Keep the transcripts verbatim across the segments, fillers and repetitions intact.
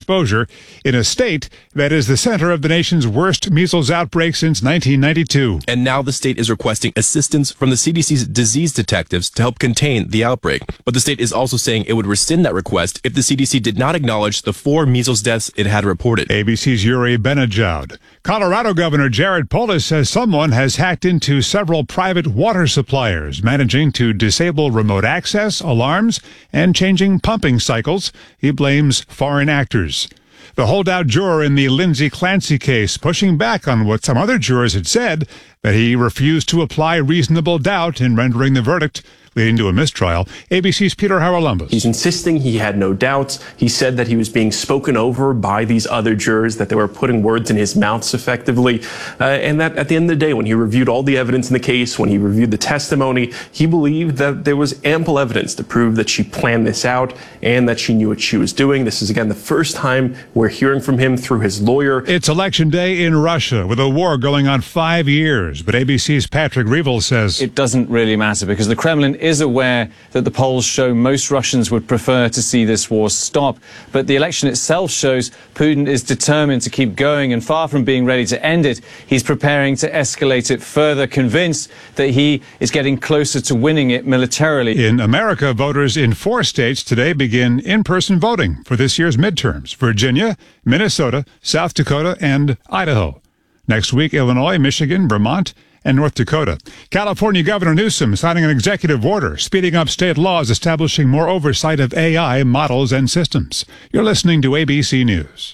exposure in a state that is the center of the nation's worst measles outbreak since nineteen ninety-two. And now the state is requesting assistance from the C D C's disease detectives to help contain the outbreak. But the state is also saying it would rescind that request if the C D C did not acknowledge the four measles deaths it had reported. A B C's Yuri Benajoud. Colorado Governor Jared Polis says someone has hacked into several private water suppliers, managing to disable remote access, alarms, and changing pumping cycles. He blames foreign actors. The holdout juror in the Lindsay Clancy case pushing back on what some other jurors had said, that he refused to apply reasonable doubt in rendering the verdict, leading to a mistrial. A B C's Peter Haralambous. He's insisting he had no doubts. He said that he was being spoken over by these other jurors, that they were putting words in his mouth effectively, uh, and that at the end of the day, when he reviewed all the evidence in the case, when he reviewed the testimony, he believed that there was ample evidence to prove that she planned this out and that she knew what she was doing. This is, again, the first time we're hearing from him through his lawyer. It's election day in Russia, with a war going on five years, but A B C's Patrick Revel says it doesn't really matter because the Kremlin is aware that the polls show most Russians would prefer to see this war stop. But the election itself shows Putin is determined to keep going, and far from being ready to end it, he's preparing to escalate it further, convinced that he is getting closer to winning it militarily. In America, voters in four states today begin in-person voting for this year's midterms: Virginia, Minnesota, South Dakota, and Idaho. Next week, Illinois, Michigan, Vermont, and North Dakota. California Governor Newsom signing an executive order speeding up state laws establishing more oversight of A I models and systems. You're listening to A B C News.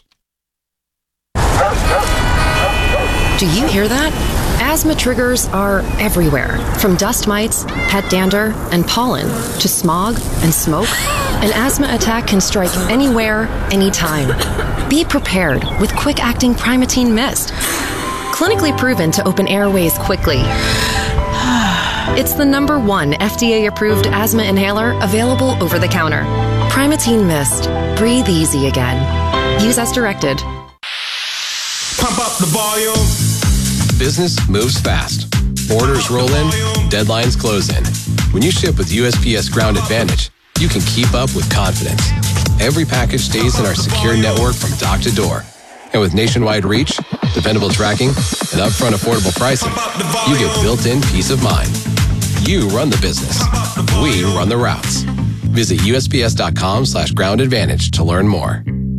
Do you hear that? Asthma triggers are everywhere, from dust mites, pet dander, and pollen, to smog and smoke. An asthma attack can strike anywhere, anytime. Be prepared with quick-acting Primatene Mist. Clinically proven to open airways quickly. It's the number one F D A-approved asthma inhaler available over the counter. Primatene Mist. Breathe easy again. Use as directed. Pump up the volume. Business moves fast. Orders roll in, deadlines close in. When you ship with U S P S Ground Advantage, you can keep up with confidence. Every package stays in our secure network from dock to door. And with nationwide reach, dependable tracking, and upfront affordable pricing, you get built-in peace of mind. You run the business. We run the routes. Visit U S P S dot com slash ground advantage to learn more.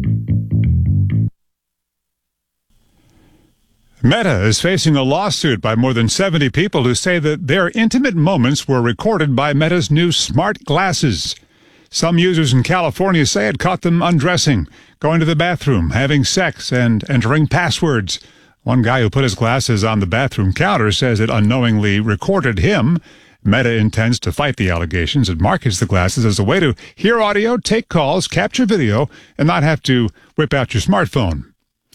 Meta is facing a lawsuit by more than seventy people who say that their intimate moments were recorded by Meta's new smart glasses. Some users in California say it caught them undressing, going to the bathroom, having sex, and entering passwords. One guy who put his glasses on the bathroom counter says it unknowingly recorded him. Meta intends to fight the allegations. It markets the glasses as a way to hear audio, take calls, capture video, and not have to whip out your smartphone.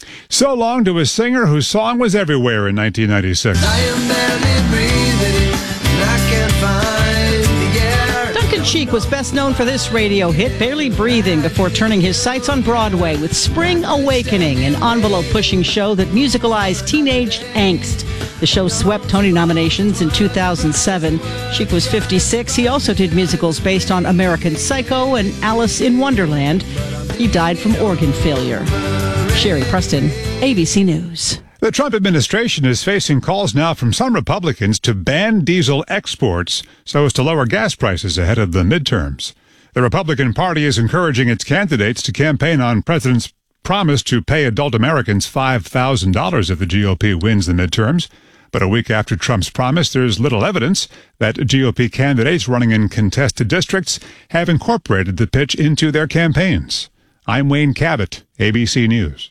So long to a singer whose song was everywhere in nineteen ninety-six. I am barely breathing, and I can't find the air. Duncan Sheik was best known for this radio hit, Barely Breathing, before turning his sights on Broadway with Spring Awakening, an envelope-pushing show that musicalized teenage angst. The show swept Tony nominations in two thousand seven. Sheik was fifty-six. He also did musicals based on American Psycho and Alice in Wonderland. He died from organ failure. Sherry Preston, A B C News. The Trump administration is facing calls now from some Republicans to ban diesel exports so as to lower gas prices ahead of the midterms. The Republican Party is encouraging its candidates to campaign on President's promise to pay adult Americans five thousand dollars if the G O P wins the midterms. But a week after Trump's promise, there's little evidence that G O P candidates running in contested districts have incorporated the pitch into their campaigns. I'm Wayne Cabot, A B C News.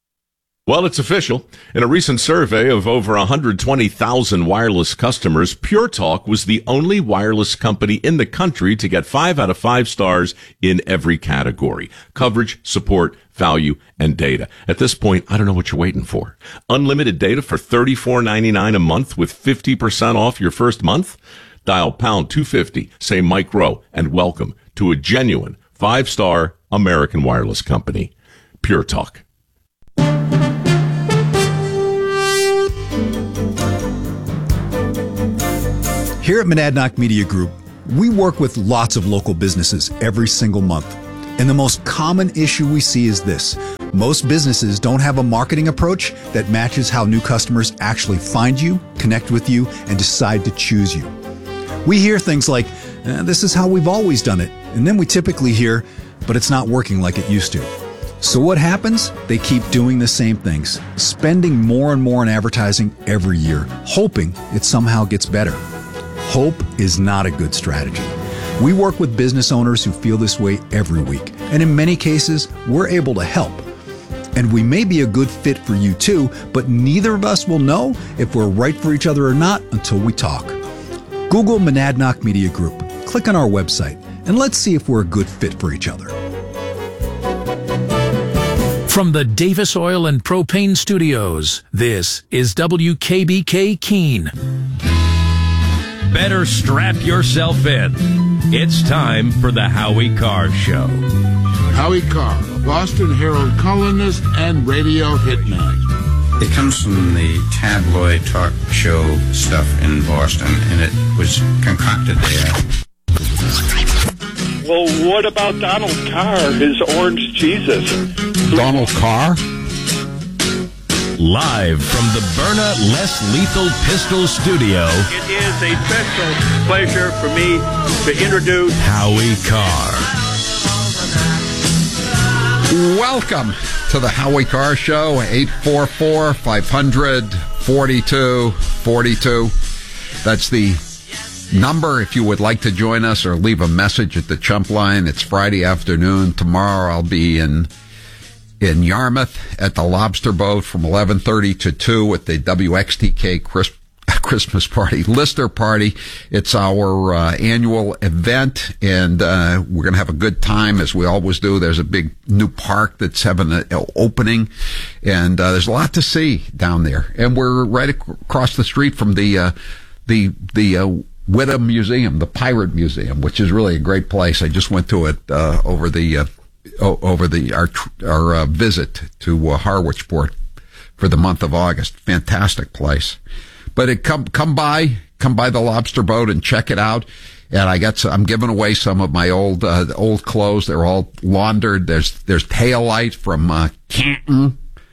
Well, it's official. In a recent survey of over one hundred twenty thousand wireless customers, Pure Talk was the only wireless company in the country to get five out of five stars in every category: coverage, support, value, and data. At this point, I don't know what you're waiting for. Unlimited data for thirty-four ninety-nine a month with fifty percent off your first month? Dial pound two fifty, say Mike Rowe, and welcome to a genuine five-star American wireless company. Pure Talk. Here at Monadnock Media Group, we work with lots of local businesses every single month. And the most common issue we see is this: Most businesses don't have a marketing approach that matches how new customers actually find you, connect with you, and decide to choose you. We hear things like, eh, this is how we've always done it. And then we typically hear, but it's not working like it used to. So what happens? They keep doing the same things, spending more and more on advertising every year, hoping it somehow gets better. Hope is not a good strategy. We work with business owners who feel this way every week, and in many cases, we're able to help. And we may be a good fit for you too, but neither of us will know if we're right for each other or not until we talk. Google Monadnock Media Group, click on our website, and let's see if we're a good fit for each other. From the Davis Oil and Propane Studios, this is W K B K Keene. Better strap yourself in. It's time for the Howie Carr Show. Howie Carr, a Boston Herald columnist and radio hitman. It comes from the tabloid talk show stuff in Boston, and it was concocted there. Well, what about Donald Carr, his orange Jesus? Donald Carr? Live from the Byrna Less Lethal Pistol Studio. It is a special pleasure for me to introduce Howie Carr. Welcome to the Howie Carr Show, eight four four, five hundred, forty-two forty-two. That's the number if you would like to join us or leave a message at the Chump Line. It's Friday afternoon. Tomorrow I'll be in in Yarmouth at the Lobster Boat from eleven thirty to two at the W X T K Chris, Christmas Party, Lister Party. It's our uh, annual event, and uh, we're going to have a good time, as we always do. There's a big new park that's having an opening, and uh, there's a lot to see down there. And we're right ac- across the street from the uh, the the uh, Whittam Museum, the Pirate Museum, which is really a great place. I just went to it uh, over the uh, over the our our uh, visit to uh, Harwichport for the month of August. Fantastic place. But it come come by come by the Lobster Boat and check it out. And I got some, I'm giving away some of my old uh, old clothes. They're all laundered. There's there's tail light from uh, Canton.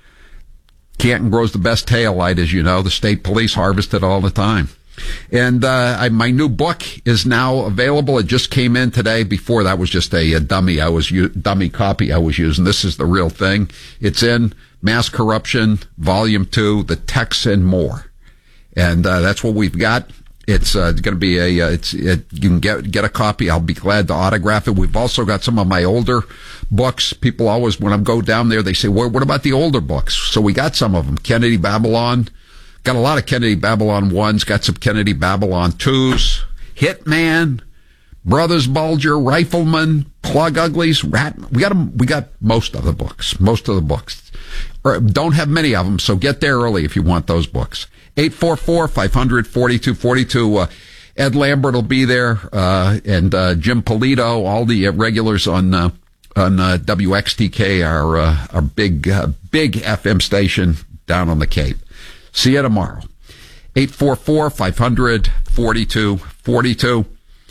Canton grows the best tail light, as you know. The state police harvest it all the time. And uh, I, my new book is now available. It just came in today. Before that was just a, a dummy I was u- dummy copy I was using. This is the real thing. It's in Mass Corruption, Volume Two, The Texts and More, and uh, that's what we've got. It's uh, going to be a. Uh, it's it, you can get get a copy. I'll be glad to autograph it. We've also got some of my older books. People always, when I go down there, they say, "Well, what about the older books?" So we got some of them. Kennedy Babylon. Got a lot of Kennedy Babylon ones, got some Kennedy Babylon twos, Hitman, Brothers Bulger, Rifleman, Plug Uglies, Rat. We got them, we got most of the books, most of the books. Don't have many of them, so get there early if you want those books. eight four four, five hundred, forty-two forty-two. Uh, Ed Lambert will be there, uh, and uh, Jim Polito, all the uh, regulars on uh, on uh, W X T K, our, uh, our big, uh, big F M station down on the Cape. See you tomorrow. eight four four, five hundred, forty-two forty-two.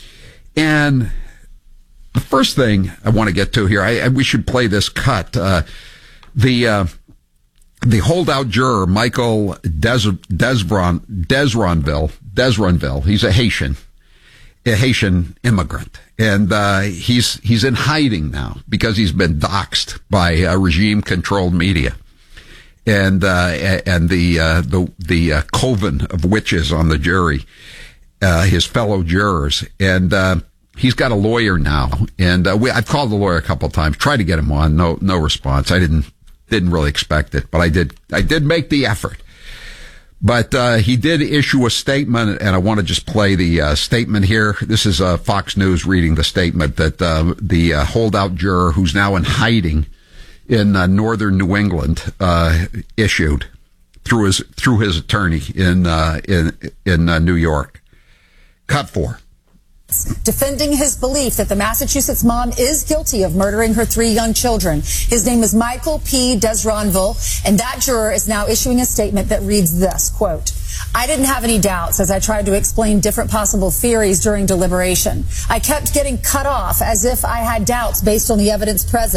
And the first thing I want to get to here, I, I we should play this cut. Uh, the uh, the holdout juror, Michael Des, Desron, Desronville, Desronville, he's a Haitian, a Haitian immigrant. And uh, he's he's in hiding now because he's been doxxed by uh, regime-controlled media. And uh, and the uh, the the uh, coven of witches on the jury, uh, his fellow jurors, and uh, he's got a lawyer now. And uh, we, I've called the lawyer a couple of times, tried to get him on, no no response. I didn't didn't really expect it, but I did I did make the effort. But uh, he did issue a statement, and I want to just play the uh, statement here. This is uh, Fox News reading the statement that uh, the uh, holdout juror, who's now in hiding in uh, northern New England, uh, issued through his through his attorney in uh, in in uh, New York. Cut four. Defending his belief that the Massachusetts mom is guilty of murdering her three young children. His name is Michael P. Desronville, and that juror is now issuing a statement that reads this, quote, "I didn't have any doubts as I tried to explain different possible theories during deliberation. I kept getting cut off as if I had doubts based on the evidence present.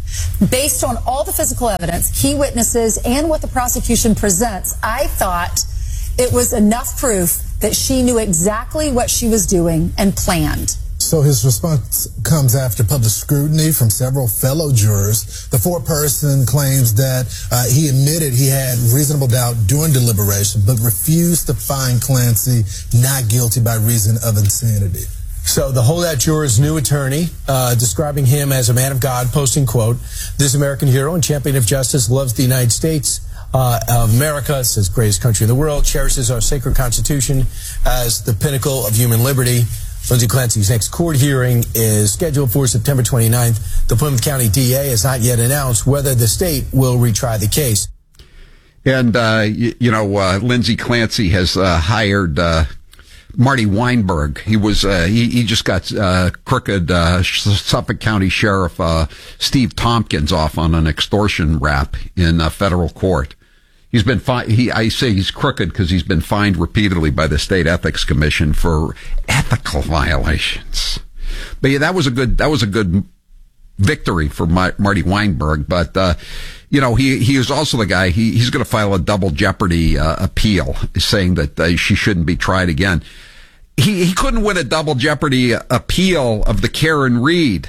Based on all the physical evidence, key witnesses, and what the prosecution presents, I thought it was enough proof that she knew exactly what she was doing and planned. So his response comes after public scrutiny from several fellow jurors. The foreperson claims that uh, he admitted he had reasonable doubt during deliberation, but refused to find Clancy not guilty by reason of insanity. So the holdout juror's new attorney, uh, describing him as a man of God, posting, quote, "This American hero and champion of justice loves the United States uh, of America, says greatest country in the world, cherishes our sacred Constitution as the pinnacle of human liberty." Lindsay Clancy's next court hearing is scheduled for September twenty-ninth. The Plymouth County D A has not yet announced whether the state will retry the case. And, uh, you, you know, uh, Lindsay Clancy has uh, hired uh, Marty Weinberg. He was uh, he, he just got uh, crooked uh, Suffolk County Sheriff uh, Steve Tompkins off on an extortion rap in uh, federal court. He's been fined. He, I say he's crooked because he's been fined repeatedly by the State Ethics Commission for ethical violations. But yeah, that was a good, that was a good victory for My, Marty Weinberg. But, uh, you know, he, he is also the guy, he, he's going to file a double jeopardy, uh, appeal saying that uh, she shouldn't be tried again. He, he couldn't win a double jeopardy appeal of the Karen Reed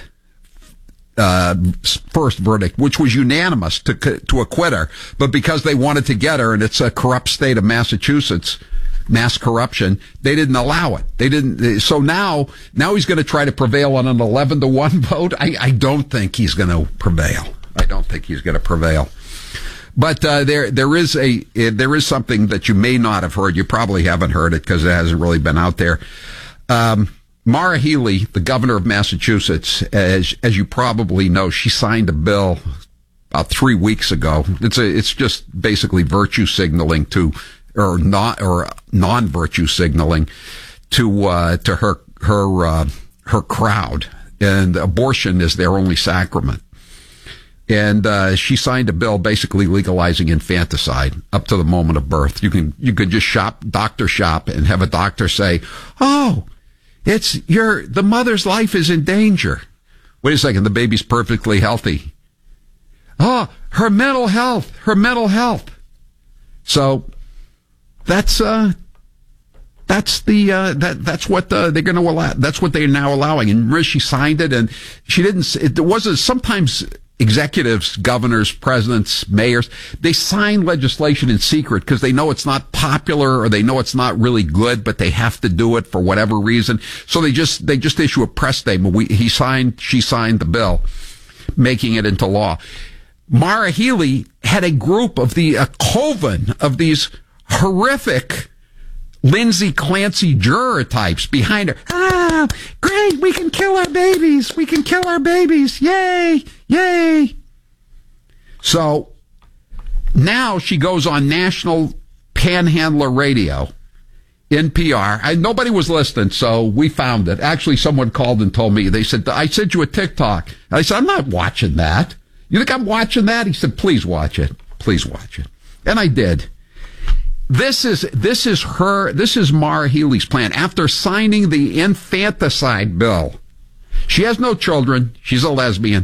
Uh, first verdict, which was unanimous to to acquit her, but because they wanted to get her, and it's a corrupt state of Massachusetts, mass corruption, they didn't allow it. They didn't. So now, now he's going to try to prevail on an eleven to one vote. I, I don't think he's going to prevail. I don't think he's going to prevail. But uh, there there is a there is something that you may not have heard. You probably haven't heard it because it hasn't really been out there. Um, Maura Healey, the governor of Massachusetts, as as you probably know, she signed a bill about three weeks ago. It's a, it's just basically virtue signaling to, or not, or non-virtue signaling to uh, to her her uh, her crowd, and abortion is their only sacrament. And uh, she signed a bill basically legalizing infanticide up to the moment of birth. You can you could just shop, doctor shop, and have a doctor say, "Oh, it's your the mother's life is in danger." Wait a second, the baby's perfectly healthy. Oh, her mental health, her mental health. So that's uh, that's the uh, that that's what uh, they're going to allow. That's what they're now allowing. And she signed it, and she didn't. It wasn't sometimes. Executives, governors, presidents, mayors, they sign legislation in secret because they know it's not popular or they know it's not really good, but they have to do it for whatever reason. So they just, they just issue a press statement. We, he signed, she signed the bill, making it into law. Maura Healey had a group of the, a coven of these horrific Lindsay Clancy juror types behind her. Ah, great, we can kill our babies. We can kill our babies. Yay, yay. So now she goes on National Panhandler Radio, N P R. I, nobody was listening, so we found it. Actually, someone called and told me. They said, I sent you a TikTok. And I said, I'm not watching that. You think I'm watching that? He said, please watch it. Please watch it. And I did. This is this is her. This is Maura Healey's plan. After signing the infanticide bill, she has no children. She's a lesbian.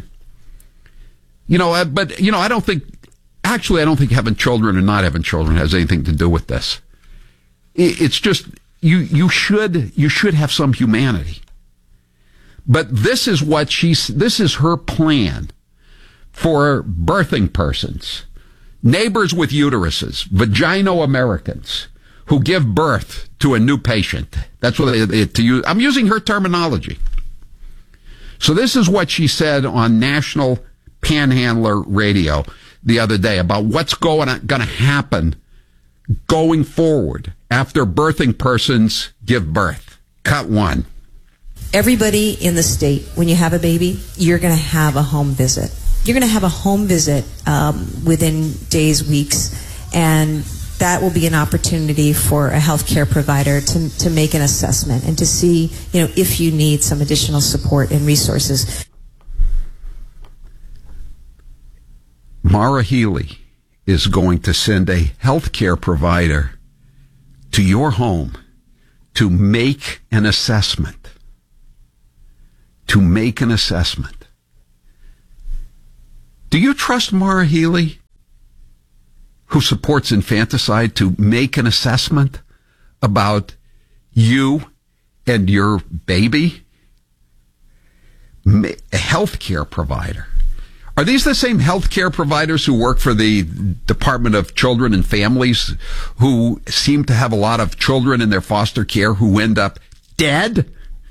You know, uh, but you know, I don't think. Actually, I don't think having children or not having children has anything to do with this. It's just you. You should you should have some humanity. But this is what she's. This is her plan for birthing persons. Neighbors with uteruses, vagino Americans who give birth to a new patient. That's what they, they to use. I'm using her terminology. So this is what she said on National Panhandler Radio the other day about what's going going to happen going forward after birthing persons give birth. Cut one. Everybody in the state, when you have a baby, you're going to have a home visit. You're going to have a home visit um, within days, weeks, and that will be an opportunity for a healthcare provider to to make an assessment and to see, you know, if you need some additional support and resources. Maura Healey is going to send a healthcare provider to your home to make an assessment. To make an assessment. Do you trust Maura Healey, who supports infanticide, to make an assessment about you and your baby? A healthcare provider. Are these the same healthcare providers who work for the Department of Children and Families, who seem to have a lot of children in their foster care who end up dead?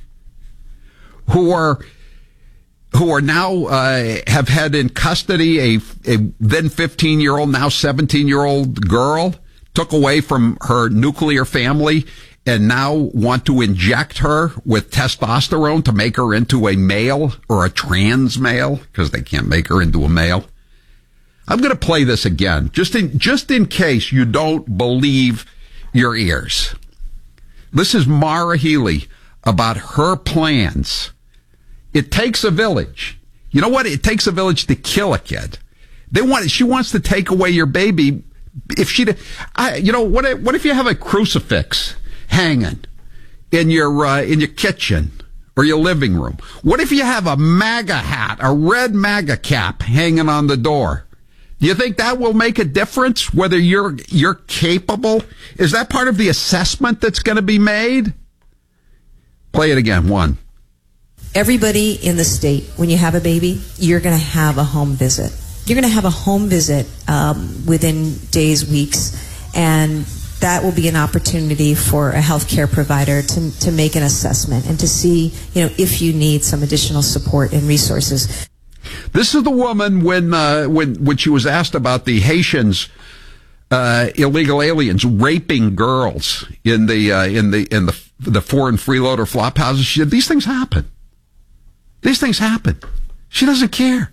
Who are who are now uh, have had in custody a, a then fifteen-year-old, now seventeen-year-old girl, took away from her nuclear family, and now want to inject her with testosterone to make her into a male or a trans male, because they can't make her into a male. I'm going to play this again, just in just in case you don't believe your ears. This is Maura Healey about her plans. It takes a village. You know what? It takes a village to kill a kid. They want. She wants to take away your baby. If she, I, you know, what? If, what if you have a crucifix hanging in your uh, in your kitchen or your living room? What if you have a MAGA hat, a red MAGA cap hanging on the door? Do you think that will make a difference whether you're you're capable? Is that part of the assessment that's going to be made? Play it again. One. Everybody in the state, when you have a baby, you're going to have a home visit. You're going to have a home visit um, within days, weeks, and that will be an opportunity for a healthcare provider to to make an assessment and to see, you know, if you need some additional support and resources. This is the woman when uh, when when she was asked about the Haitians, uh, illegal aliens raping girls in the uh, in the in the the foreign freeloader flop houses. She said these things happen. These things happen. She doesn't care.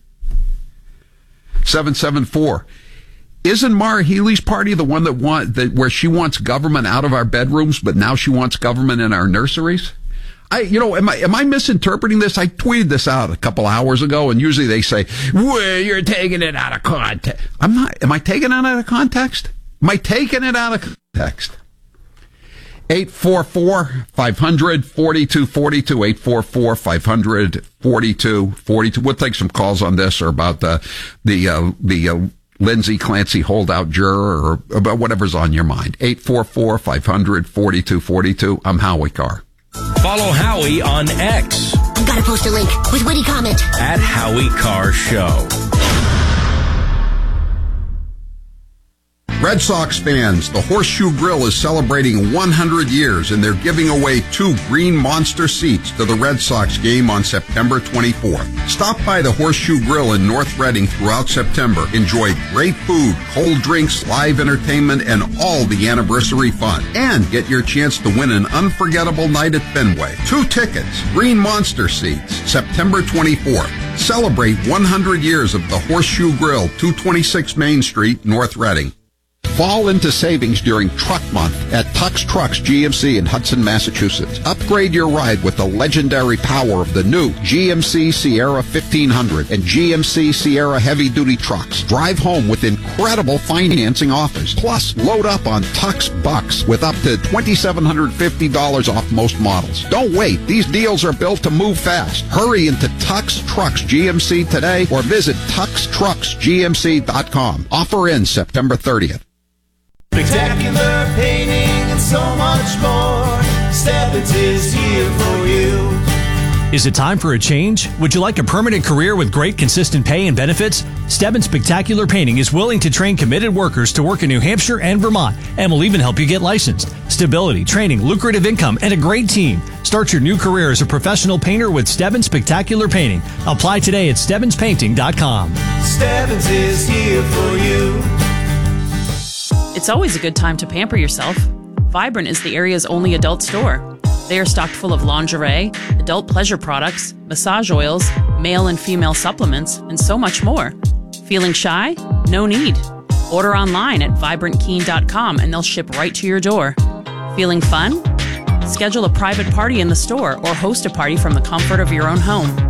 seven seven four. Isn't Maura Healey's party the one that want that where she wants government out of our bedrooms, but now she wants government in our nurseries? I, you know, am I am I misinterpreting this? I tweeted this out a couple hours ago, and usually they say, "Well, you're taking it out of context." I'm not. Am I taking it out of context? Am I taking it out of context? eight four four, five hundred, forty-two forty-two, eight four four, five hundred, forty-two forty-two. We'll take some calls on this or about the the uh, the uh, Lindsay Clancy holdout juror or about whatever's on your mind. eight four four, five hundred, forty-two forty-two. I'm Howie Carr. Follow Howie on X. Gotta post a link with witty comment. At Howie Carr Show. Red Sox fans, the Horseshoe Grill is celebrating one hundred years, and they're giving away two Green Monster seats to the Red Sox game on September twenty-fourth. Stop by the Horseshoe Grill in North Reading throughout September. Enjoy great food, cold drinks, live entertainment, and all the anniversary fun. And get your chance to win an unforgettable night at Fenway. Two tickets, Green Monster seats, September twenty-fourth. Celebrate one hundred years of the Horseshoe Grill, two twenty-six Main Street, North Reading. Fall into savings during Truck Month at Tux Trucks G M C in Hudson, Massachusetts. Upgrade your ride with the legendary power of the new G M C Sierra fifteen hundred and G M C Sierra heavy-duty trucks. Drive home with incredible financing offers. Plus, load up on Tux Bucks with up to two thousand seven hundred fifty dollars off most models. Don't wait. These deals are built to move fast. Hurry into Tux Trucks G M C today or visit tux trucks g m c dot com. Offer ends September thirtieth. Spectacular painting and so much more. Stebbins is here for you. Is it time for a change? Would you like a permanent career with great consistent pay and benefits? Stebbins Spectacular Painting is willing to train committed workers to work in New Hampshire and Vermont, and will even help you get licensed. Stability, training, lucrative income, and a great team. Start your new career as a professional painter with Stebbins Spectacular Painting. Apply today at stebbins painting dot com. Stebbins is here for you. It's always a good time to pamper yourself. Vibrant is the area's only adult store. They are stocked full of lingerie, adult pleasure products, massage oils, male and female supplements, and so much more. Feeling shy? No need. Order online at vibrant keen dot com and they'll ship right to your door. Feeling fun? Schedule a private party in the store or host a party from the comfort of your own home.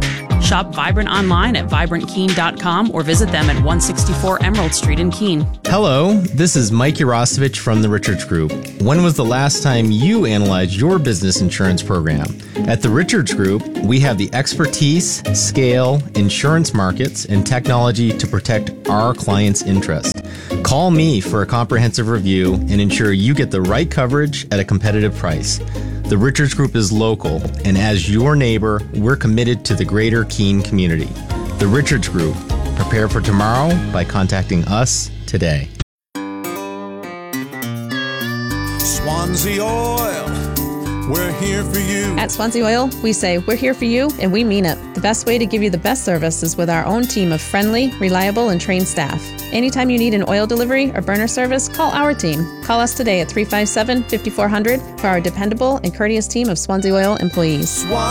Shop Vibrant online at vibrant keen dot com or visit them at one sixty-four Emerald Street in Keene. Hello, this is Mike Urosevich from the Richards Group. When was the last time you analyzed your business insurance program? At the Richards Group, we have the expertise, scale, insurance markets, and technology to protect our clients' interest. Call me for a comprehensive review and ensure you get the right coverage at a competitive price. The Richards Group is local, and as your neighbor, we're committed to the greater Keene community. The Richards Group. Prepare for tomorrow by contacting us today. Swansea Oil, we're here for you. At Swansea Oil, we say we're here for you, and we mean it. The best way to give you the best service is with our own team of friendly, reliable, and trained staff. Anytime you need an oil delivery or burner service, call our team. Call us today at three five seven, five four zero zero for our dependable and courteous team of Swansea Oil employees. Swansea